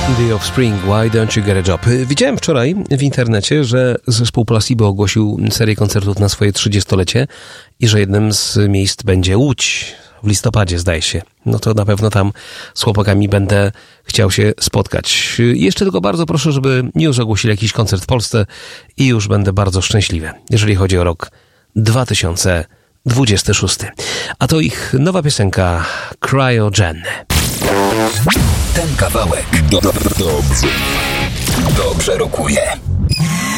The Offspring, Why Don't You Get a Job? Widziałem wczoraj w internecie, że zespół Placebo ogłosił serię koncertów na swoje 30-lecie i że jednym z miejsc będzie Łódź. W listopadzie, zdaje się. No to na pewno tam z chłopakami będę chciał się spotkać. Jeszcze tylko bardzo proszę, żeby już ogłosili jakiś koncert w Polsce i już będę bardzo szczęśliwy, jeżeli chodzi o rok 2026. A to ich nowa piosenka Cryogen. Ten kawałek dobrze rokuje.